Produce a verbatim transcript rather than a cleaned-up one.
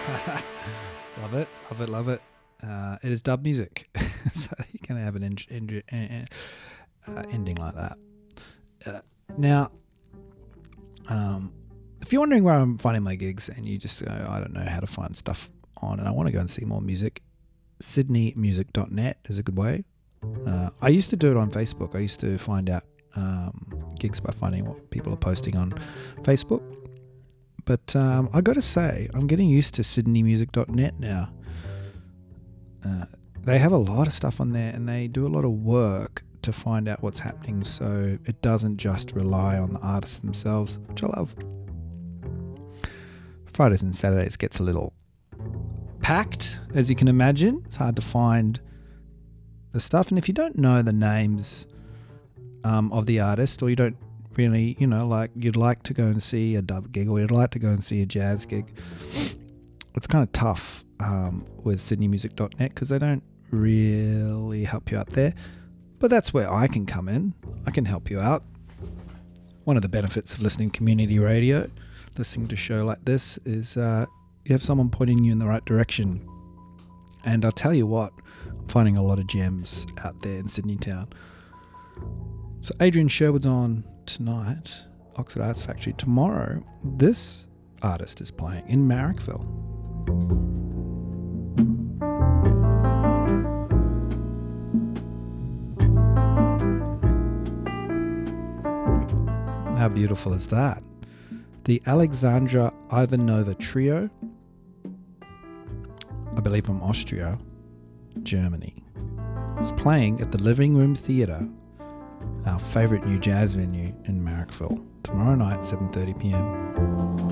Love it, love it, love it. Uh, it is dub music, so you can have an en- en- uh, ending like that. Uh, now, um, if you're wondering where I'm finding my gigs and you just go, I don't know how to find stuff on, and I want to go and see more music, sydney music dot net is a good way. Uh, I used to do it on Facebook. I used to find out um, gigs by finding what people are posting on Facebook. But um, I got to say, I'm getting used to sydney music dot net now. Uh, they have a lot of stuff on there, and they do a lot of work to find out what's happening, so it doesn't just rely on the artists themselves, which I love. Fridays and Saturdays gets a little packed, as you can imagine. It's hard to find the stuff, and if you don't know the names um, of the artist, or you don't really, you know, like you'd like to go and see a dub gig, or you'd like to go and see a jazz gig, it's kind of tough um, with sydney music dot net because they don't really help you out there. But that's where I can come in. I can help you out. One of the benefits of listening to community radio, listening to a show like this, is uh, you have someone pointing you in the right direction. And I'll tell you what, I'm finding a lot of gems out there in Sydney town. So Adrian Sherwood's on tonight, Oxford Arts Factory. Tomorrow, this artist is playing in Marrickville. How beautiful is that? The Alexandra Ivanova Trio, I believe from Austria, Germany, is playing at the Living Room Theatre, our favourite new jazz venue in Marrickville, tomorrow night, seven thirty p m.